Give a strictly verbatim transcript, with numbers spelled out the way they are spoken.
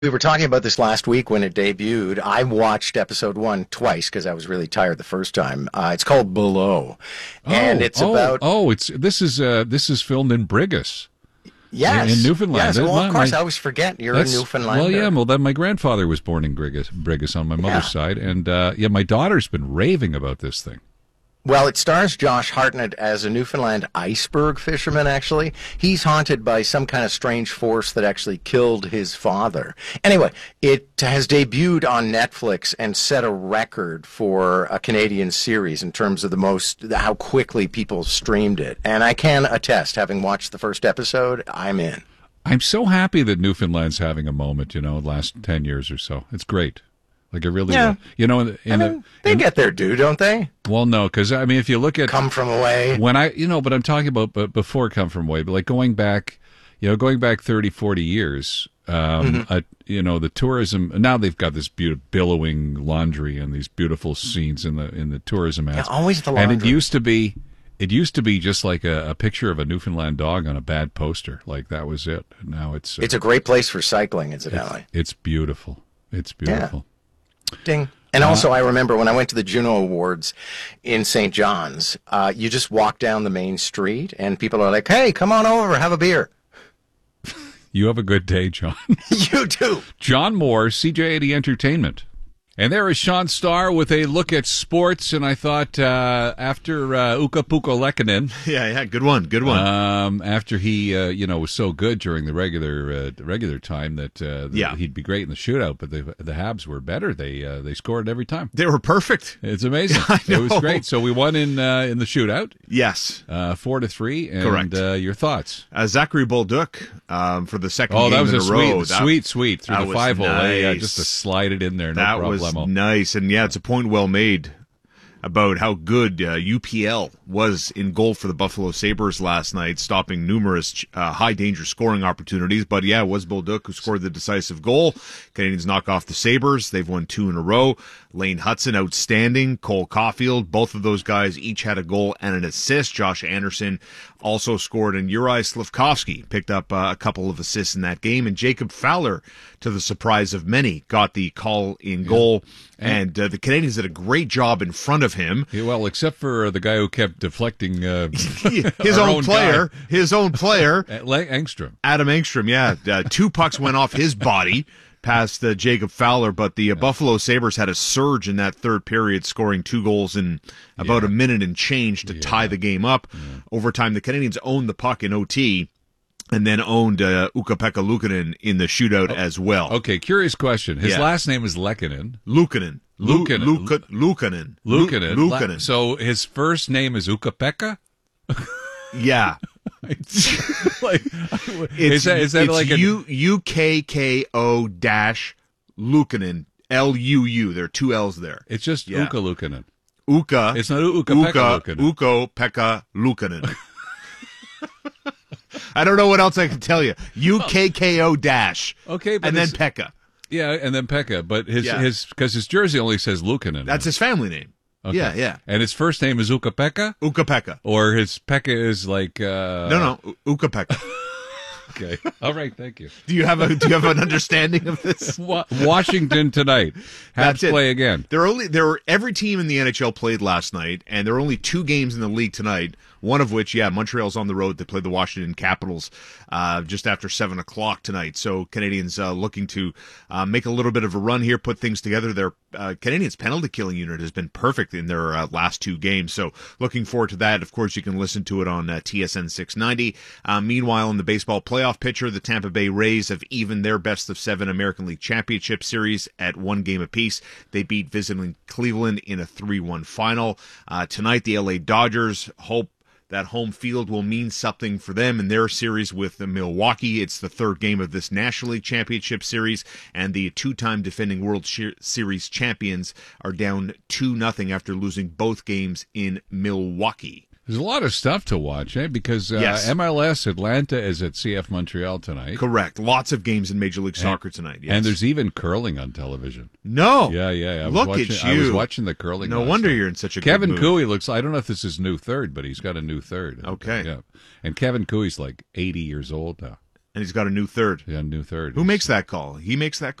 We were talking about this last week when it debuted. I watched episode one twice because I was really tired the first time. Uh, it's called Below, and Oh, it's oh, about oh! It's this is uh, this is filmed in Brigus, yes, in, in Newfoundland. Yes, well, My- of course, my- I always forget you're a that's- Newfoundlander. Well, yeah. Well, then my grandfather was born in Brigus, Brigus on my mother's Yeah. side, and uh, yeah, my daughter's been raving about this thing. Well, it stars Josh Hartnett as a Newfoundland iceberg fisherman, actually. He's haunted by some kind of strange force that actually killed his father. Anyway, it has debuted on Netflix and set a record for a Canadian series in terms of the most, how quickly people streamed it. And I can attest, having watched the first episode, I'm in. I'm so happy that Newfoundland's having a moment. You know, the last ten years or so, it's great. Like, I really, Yeah. uh, you know, in, the- in I mean, the, they in- get their due, don't they? well, no, because I mean, if you look at Come from away. when I, you know, but I'm talking about but before Come From Away, but like going back, you know, going back thirty, forty years, um, Mm-hmm. uh, you know, the tourism, now they've got this beautiful billowing laundry and these beautiful scenes in the, in the tourism ads. Yeah, always the And it laundry. used to be, it used to be just like a, a picture of a Newfoundland dog on a bad poster. Like that was it. Now it's, uh, It's a great place for cycling, incidentally. it's beautiful. It's beautiful. Ding. And also, I remember when I went to the Juno Awards in Saint John's, uh, you just walk down the main street and people are like, hey, come on over, have a beer. You have a good day, John. You too. John Moore, C J eighty Entertainment. And there is Sean Starr with a look at sports. And I thought uh, after uh, Uka Puka Lekkonen, Yeah, yeah, good one, good one. um, after he uh, you know was so good during the regular uh, regular time that uh, the, Yeah. he'd be great in the shootout, but the the Habs were better. They uh, they scored every time. They were perfect. It's amazing. I It was know. great. So we won in uh, in the shootout, Yes. uh, four to three. And, Correct. Uh, your thoughts? Uh, Zachary Bolduc um, for the second Oh, game that was in a a sweet, row. That- sweet, sweet through that the was five hole. Yeah, nice. just to slide it in there, no that problemo. was nice. And yeah, it's a point well made about how good uh, U P L was in goal for the Buffalo Sabres last night, stopping numerous uh, high-danger scoring opportunities. But yeah, it was Bolduc who scored the decisive goal. Canadians knock off the Sabres. They've won two in a row. Lane Hudson, outstanding. Cole Caulfield, both of those guys each had a goal and an assist. Josh Anderson also scored, and Uri Slavkovsky picked up uh, a couple of assists in that game. And Jacob Fowler, to the surprise of many, got the call in goal. And uh, the Canadians did a great job in front of him. Yeah, well, except for uh, the guy who kept deflecting uh, His our own, own player, guy. his own player, Uh, Le- Engstrom. Adam Engstrom. Yeah, uh, two pucks went off his body past uh, Jacob Fowler, but the uh, Buffalo Sabres had a surge in that third period, scoring two goals in about Yeah. a minute and change to tie the game up. Overtime, the Canadians owned the puck in O T and then owned uh, Ukko-Pekka Luukkonen in the shootout as well. Okay, curious question. His Yeah. last name is Lekkonen. Luukkonen. Lu- Luukkonen. Luukko- Luukkonen. Luukkonen. Lu- La- Luukkonen. So his first name is Ukko-Pekka? Yeah. like, It's, is that, is that it's like a... U U K K O dash Luukkonen, L U U. There are two L's there. It's just Yeah. Ukko Luukkonen. Uka. It's not Ukko-Pekka Uka, Luukkonen. Ukko Pekka Luukkonen. I don't know what else I can tell you. U K K O dash. Okay, but and then it's- Pekka. Yeah, and then Pekka. But his Yeah. his because his jersey only says Luukkonen. That's his family name. Okay. Yeah, yeah. And his first name is Ukko-Pekka? Uka Pekka. Or his Pekka is like... Uh, No, no, U- Uka Pekka. Okay. All right, thank you. Do you have a Do you have an understanding of this? Wa- Washington tonight. That's Habs it. play again. There are only there were every team in the N H L played last night, and there are only two games in the league tonight. One of which, yeah, Montreal's on the road. They play the Washington Capitals uh, just after seven o'clock tonight. So Canadians uh, looking to uh, make a little bit of a run here, put things together. Their uh, Canadians penalty killing unit has been perfect in their uh, last two games. So looking forward to that. Of course, you can listen to it on uh, T S N six ninety. Uh, meanwhile, in the baseball playoff picture, the Tampa Bay Rays have evened their best of seven American League Championship Series at one game apiece. They beat visiting Cleveland in a three one final. Uh, tonight, the L A Dodgers hope that home field will mean something for them in their series with the Milwaukee. It's the third game of this National League Championship Series, and the two-time defending World Series champions are down two nothing after losing both games in Milwaukee. There's a lot of stuff to watch, eh? Because uh, Yes. M L S Atlanta is at C F Montreal tonight. Correct. Lots of games in Major League Soccer tonight. Yes. And there's even curling on television. no. Yeah, yeah. yeah. I was Look watching, at you. I was watching the curling. No last wonder night. you're in such a Kevin good mood. Cooey looks. I don't know if this is new third, but he's got a new third. Okay. Yeah. And Kevin Cooey's like eighty years old now. and he's got a new third. Yeah, new third. Who makes that call? He makes that